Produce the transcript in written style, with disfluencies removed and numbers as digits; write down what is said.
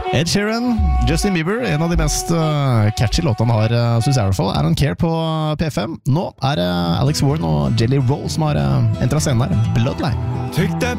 Ed Sheeran, Justin Bieber, en av de mest catchy låtene han har, synes jeg i hvert fall, I Don't Care på P5. Nå det Alex Warren og Jelly Roll som har entret scenen her, Bloodline. Take that